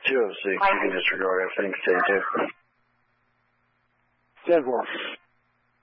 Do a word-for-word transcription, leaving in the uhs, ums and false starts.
two oh six, you can disregard everything, stay two. ten four.